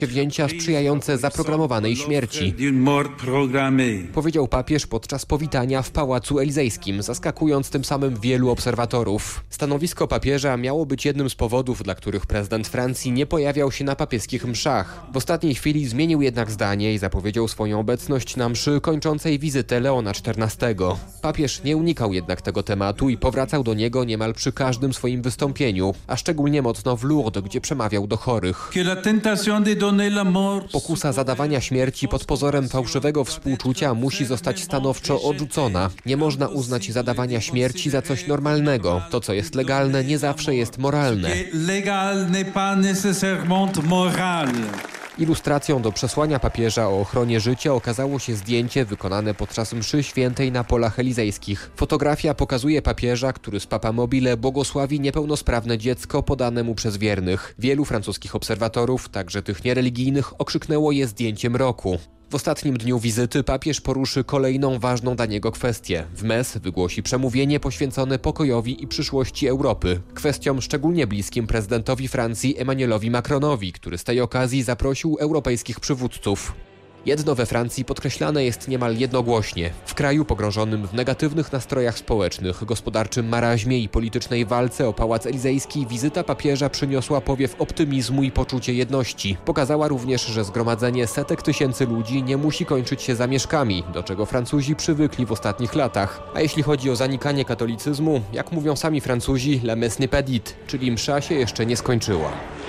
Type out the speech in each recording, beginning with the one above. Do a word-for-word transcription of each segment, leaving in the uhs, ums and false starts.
wzięcia sprzyjające zaprogramowanej śmierci. Powiedział papież podczas powitania w Pałacu Elizejskim, zaskakując tym samym wielu obserwatorów. Stanowisko papieża miało być jednym z powodów, dla których prezydent Francji nie pojawiał się na papieskich mszach. W ostatniej chwili zmienił jednak zdanie i zapowiedział swoją obecność na mszy kończącej wizytę Leona czternastego. Papież nie unikał jednak tego tematu i powracał do niego niemal przy każdym swoim wystąpieniu, a szczególnie mocno w Lourdes, gdzie przemawiał do chorych. Pokusa zadawania śmierci pod pozorem fałszywego współczucia musi zostać stanowczo odrzucona. Nie można uznać zadawania śmierci za coś normalnego. To, co jest legalne, nie zawsze jest moralne. Ilustracją do przesłania papieża o ochronie życia okazało się zdjęcie wykonane podczas mszy świętej na polach elizejskich. Fotografia pokazuje papieża, który z Papa Mobile błogosławi niepełnosprawne dziecko podane mu przez wiernych. Wielu francuskich obserwatorów, także tych niereligijnych, okrzyknęło je zdjęciem roku. W ostatnim dniu wizyty papież poruszy kolejną ważną dla niego kwestię. W Metz wygłosi przemówienie poświęcone pokojowi i przyszłości Europy. Kwestiom szczególnie bliskim prezydentowi Francji Emmanuelowi Macronowi, który z tej okazji zaprosił europejskich przywódców. Jedno we Francji podkreślane jest niemal jednogłośnie. W kraju pogrążonym w negatywnych nastrojach społecznych, gospodarczym maraźmie i politycznej walce o Pałac Elizejski wizyta papieża przyniosła powiew optymizmu i poczucie jedności. Pokazała również, że zgromadzenie setek tysięcy ludzi nie musi kończyć się zamieszkami, do czego Francuzi przywykli w ostatnich latach. A jeśli chodzi o zanikanie katolicyzmu, jak mówią sami Francuzi, la messe n'est pas dite, czyli msza się jeszcze nie skończyła.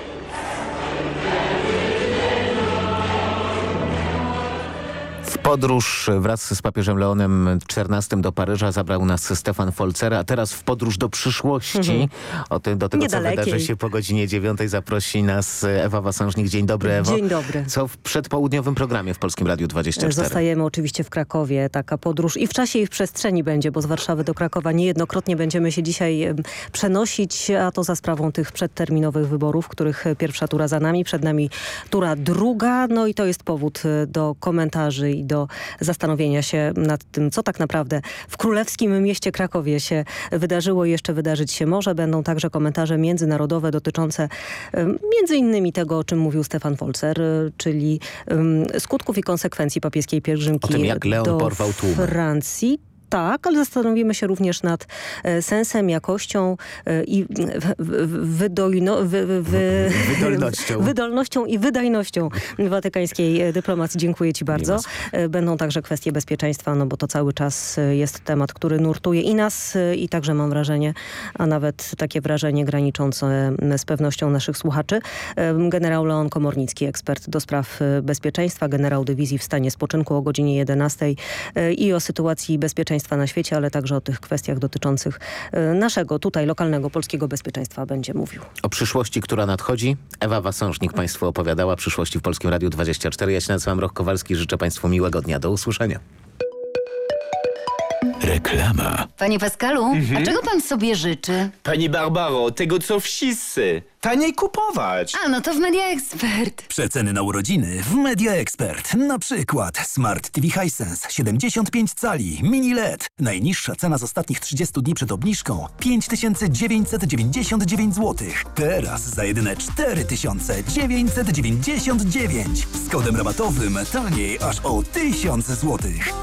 Podróż wraz z papieżem Leonem czternastym do Paryża zabrał nas Stefan Folzer, a teraz w podróż do przyszłości. Mhm. O tym, do tego, Niedalekiej. Co wydarzy się po godzinie dziewiątej, zaprosi nas Ewa Wasążnik. Dzień dobry, Ewo. Dzień dobry. Co w przedpołudniowym programie w Polskim Radiu dwadzieścia cztery? Zostajemy oczywiście w Krakowie. Taka podróż i w czasie, i w przestrzeni będzie, bo z Warszawy do Krakowa niejednokrotnie będziemy się dzisiaj przenosić, a to za sprawą tych przedterminowych wyborów, których pierwsza tura za nami, przed nami tura druga. No i to jest powód do komentarzy i do zastanowienia się nad tym, co tak naprawdę w królewskim mieście Krakowie się wydarzyło i jeszcze wydarzyć się może. Będą także komentarze międzynarodowe dotyczące między innymi tego, o czym mówił Stefan Folzer, czyli skutków i konsekwencji papieskiej pielgrzymki o tym, jak Leon do porwał tłumy. Francji. Tak, ale zastanowimy się również nad e, sensem, jakością e, i wydolno, wy, wy, wy, wydolnością. wydolnością i wydajnością watykańskiej dyplomacji. Dziękuję Ci bardzo. E, będą także kwestie bezpieczeństwa, no bo to cały czas jest temat, który nurtuje i nas, e, i także mam wrażenie, a nawet takie wrażenie graniczące z pewnością naszych słuchaczy. E, generał Leon Komornicki, ekspert do spraw bezpieczeństwa, generał dywizji w stanie spoczynku o godzinie jedenastej e, i o sytuacji bezpieczeństwa na świecie, ale także o tych kwestiach dotyczących naszego, tutaj lokalnego, polskiego bezpieczeństwa będzie mówił. O przyszłości, która nadchodzi, Ewa Wasążnik Państwu opowiadała. Przyszłości w Polskim Radiu dwadzieścia cztery. Ja się nazywam Roch Kowalski. Życzę Państwu miłego dnia. Do usłyszenia. Reklama. Panie Pascalu, mhm. a czego pan sobie życzy? Pani Barbaro, tego co wszyscy. Taniej kupować. A, no to w Media Expert. Przeceny na urodziny w Media Expert. Na przykład Smart T V Hisense siedemdziesiąt pięć cali, mini L E D. Najniższa cena z ostatnich trzydziestu dni przed obniżką pięć tysięcy dziewięćset dziewięćdziesiąt dziewięć złotych. Teraz za jedyne cztery tysiące dziewięćset dziewięćdziesiąt dziewięć. Z kodem rabatowym taniej aż o tysiąc złotych.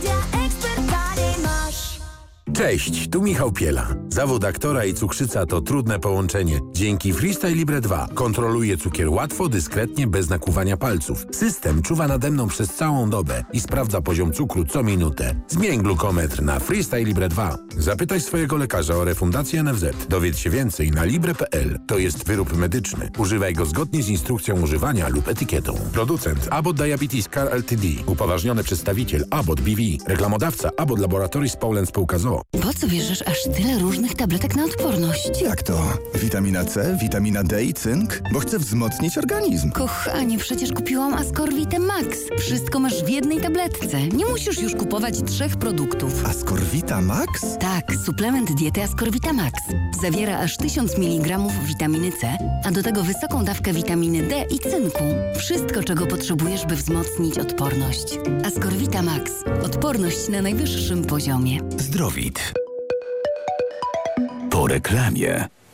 Cześć, tu Michał Piela. Zawód aktora i cukrzyca to trudne połączenie. Dzięki Freestyle Libre dwa kontroluję cukier łatwo, dyskretnie, bez nakłuwania palców. System czuwa nade mną przez całą dobę i sprawdza poziom cukru co minutę. Zmień glukometr na Freestyle Libre dwa. Zapytaj swojego lekarza o refundację N F Z. Dowiedz się więcej na libre kropka p l. To jest wyrób medyczny. Używaj go zgodnie z instrukcją używania lub etykietą. Producent Abbott Diabetes Care Ltd. Upoważniony przedstawiciel Abbott B V. Reklamodawca Abbott Laboratories Poland Spółka z o o. Po co bierzesz aż tyle różnych tabletek na odporność? Jak to? Witamina C, witamina D i cynk? Bo chcę wzmocnić organizm. Kochanie, przecież kupiłam Ascorvite Max. Wszystko masz w jednej tabletce. Nie musisz już kupować trzech produktów. Ascorvita Max? Tak, suplement diety Ascorvita Max. Zawiera aż tysiąc miligramów witaminy C, a do tego wysoką dawkę witaminy D i cynku. Wszystko, czego potrzebujesz, by wzmocnić odporność. Ascorvita Max. Odporność na najwyższym poziomie. Zdrowit. Po reklamie.